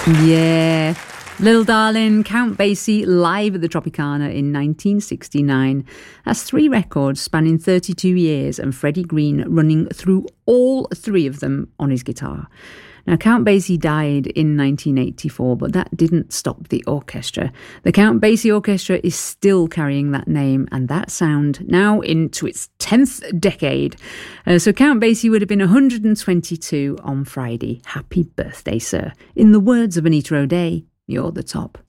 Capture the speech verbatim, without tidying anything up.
Yeah. Little Darling, Count Basie live at the Tropicana in nineteen sixty-nine. That's three records spanning thirty-two years and Freddie Green running through all three of them on his guitar. Now, Count Basie died in nineteen eighty-four, but that didn't stop the orchestra. The Count Basie Orchestra is still carrying that name and that sound now into its tenth decade. Uh, so Count Basie would have been one hundred twenty-two on Friday. Happy birthday, sir. In the words of Anita O'Day, you're the top.